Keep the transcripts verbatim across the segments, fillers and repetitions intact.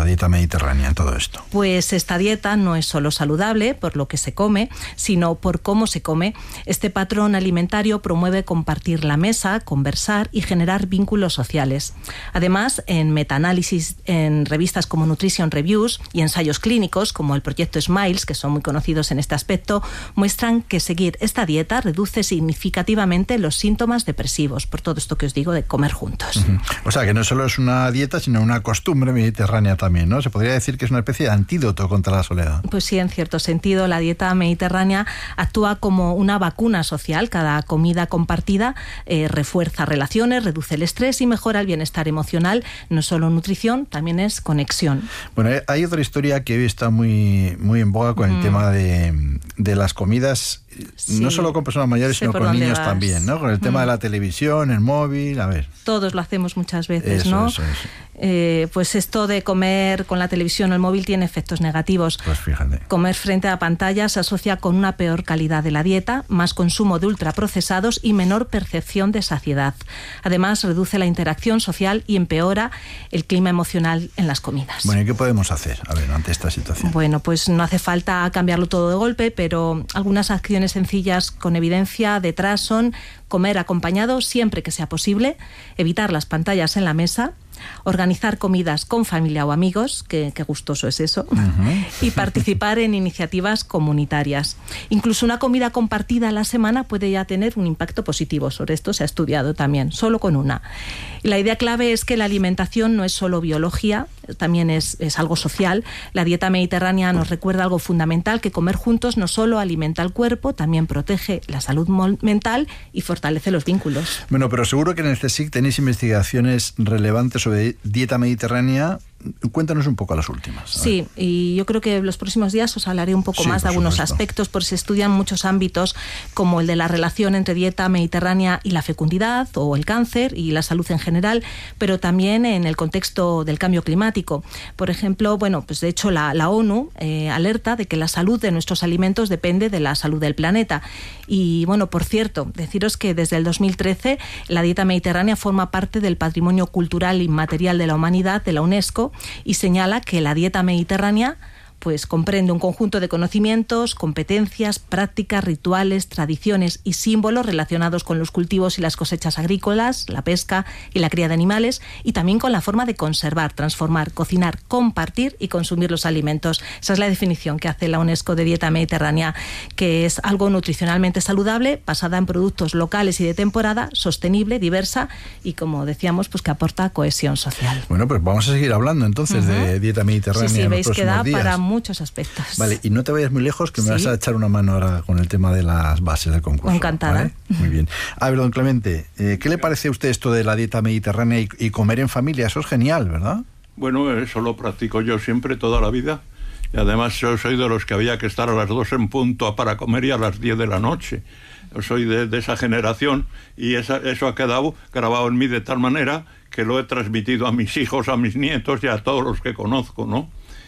la dieta mediterránea en todo esto? Pues esta dieta no es solo saludable por lo que se come, sino por cómo se come. Este patrón alimentario promueve compartir la mesa, conversar y generar vínculos sociales. Además, en metaanálisis en revistas como Nutrition Reviews y ensayos clínicos como el proyecto SMILES, que son muy conocidos en este aspecto, muestran que seguir esta dieta reduce significativamente los síntomas depresivos, por todo esto que os digo de comer juntos. Uh-huh. O sea, que no solo es una dieta, sino una costumbre mediterránea también, ¿no? Se podría decir que es una especie de antídoto contra la soledad. Pues sí, en cierto sentido, la dieta mediterránea actúa como una vacuna social. Cada comida compartida eh, refuerza relaciones, reduce el estrés y mejora el bienestar emocional. No es solo nutrición, también es conexión. Bueno, hay otra historia que hoy está muy, muy en boga con mm. el tema de, de las comidas, sí, no solo con personas mayores, sino con niños vas. también, ¿no? Con el tema mm. de la televisión, el móvil, a ver. Todos lo hacemos muchas veces, eso, ¿no? Eso, eso. Eh, pues esto de comer con la televisión o el móvil tiene efectos negativos. Pues fíjate. Comer frente a pantalla se asocia con una peor calidad de la dieta, más consumo de ultraprocesados y menor percepción de saciedad. Además, reduce la interacción social y empeora el clima emocional en las comidas. Bueno, ¿y qué podemos hacer, a ver, ante esta situación? Bueno, pues no hace falta cambiarlo todo de golpe, pero algunas acciones sencillas con evidencia detrás son comer acompañado siempre que sea posible, evitar las pantallas en la mesa, organizar comidas con familia o amigos, que, que gustoso es eso, uh-huh. y participar en iniciativas comunitarias. Incluso una comida compartida a la semana puede ya tener un impacto positivo. Sobre esto se ha estudiado también, solo con una. Y la idea clave es que la alimentación no es solo biología, también es, es algo social. La dieta mediterránea nos recuerda algo fundamental, que comer juntos no solo alimenta el cuerpo, también protege la salud mental y fortalece los vínculos. Bueno, pero seguro que en el CSIC tenéis investigaciones relevantes sobre de dieta mediterránea. Cuéntanos un poco a las últimas. A sí, y yo creo que los próximos días os hablaré un poco sí, más de algunos supuesto. aspectos, porque se estudian muchos ámbitos, como el de la relación entre dieta mediterránea y la fecundidad o el cáncer y la salud en general, pero también en el contexto del cambio climático. Por ejemplo, bueno, pues de hecho la, la ONU eh, alerta de que la salud de nuestros alimentos depende de la salud del planeta. Y bueno, por cierto, deciros que desde el dos mil trece la dieta mediterránea forma parte del patrimonio cultural inmaterial de la humanidad de la UNESCO, y señala que la dieta mediterránea pues comprende un conjunto de conocimientos, competencias, prácticas, rituales, tradiciones y símbolos relacionados con los cultivos y las cosechas agrícolas, la pesca y la cría de animales, y también con la forma de conservar, transformar, cocinar, compartir y consumir los alimentos. Esa es la definición que hace la UNESCO de dieta mediterránea, que es algo nutricionalmente saludable, basada en productos locales y de temporada, sostenible, diversa y, como decíamos, pues que aporta cohesión social. Bueno, pues vamos a seguir hablando entonces uh-huh. de dieta mediterránea. Sí, sí, en veis los que da días. para muchos aspectos. Vale, y no te vayas muy lejos, que me ¿Sí? vas a echar una mano ahora con el tema de las bases del concurso. Encantada. ¿Vale? Muy bien. A ver, don Clemente, eh, ¿qué le parece a usted esto de la dieta mediterránea y, y comer en familia? Eso es genial, ¿verdad? Bueno, eso lo practico yo siempre, toda la vida. Y además yo soy de los que había que estar a las dos en punto para comer y a las diez de la noche. Yo soy de, de esa generación y esa, eso ha quedado grabado en mí de tal manera que lo he transmitido a mis hijos, a mis nietos y a todos los que conozco, ¿no?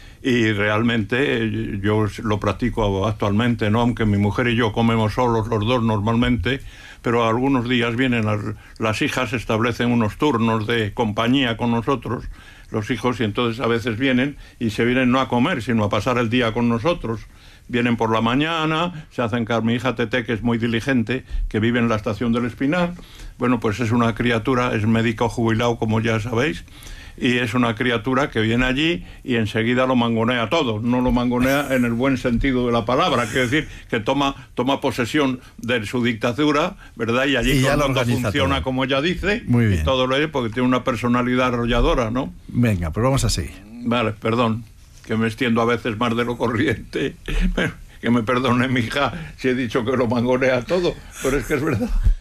Y realmente yo lo practico actualmente, ¿no? Aunque mi mujer y yo comemos solos los dos normalmente, pero algunos días vienen las, las hijas, establecen unos turnos de compañía con nosotros, los hijos, y entonces a veces vienen y se vienen no a comer, sino a pasar el día con nosotros. Vienen por la mañana, se hacen carne. Mi hija Tete, que es muy diligente, que vive en la estación del Espinar, bueno, pues es una criatura, es médico jubilado, como ya sabéis, y es una criatura que viene allí y enseguida lo mangonea todo, no lo mangonea en el buen sentido de la palabra, quiere decir que toma, toma posesión de su dictadura, ¿verdad? Y allí y todo funciona todo como ella dice, muy bien. Y todo lo es porque tiene una personalidad arrolladora, ¿no? Venga, pues vamos a seguir. Vale, perdón, que me extiendo a veces más de lo corriente, pero que me perdone mi hija si he dicho que lo mangonea todo, pero es que es verdad.